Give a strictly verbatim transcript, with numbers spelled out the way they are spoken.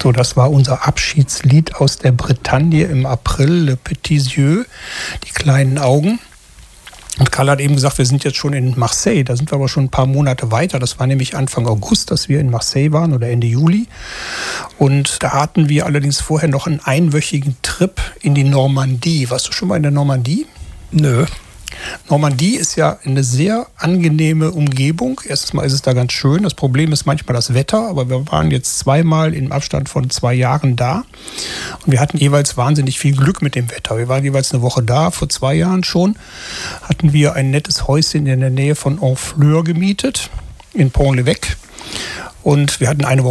So, das war unser Abschiedslied aus der Bretagne im April, Le Petits Yeux, die kleinen Augen. Und Karl hat eben gesagt, wir sind jetzt schon in Marseille, da sind wir aber schon ein paar Monate weiter. Das war nämlich Anfang August, dass wir in Marseille waren oder Ende Juli. Und da hatten wir allerdings vorher noch einen einwöchigen Trip in die Normandie. Warst du schon mal in der Normandie? Nö. Normandie ist ja eine sehr angenehme Umgebung. Erstens mal ist es da ganz schön. Das Problem ist manchmal das Wetter, aber wir waren jetzt zweimal im Abstand von zwei Jahren da. Und wir hatten jeweils wahnsinnig viel Glück mit dem Wetter. Wir waren jeweils eine Woche da, vor zwei Jahren schon. Hatten wir ein nettes Häuschen in der Nähe von Honfleur gemietet, in Pont-l'Évêque. Und wir hatten eine Woche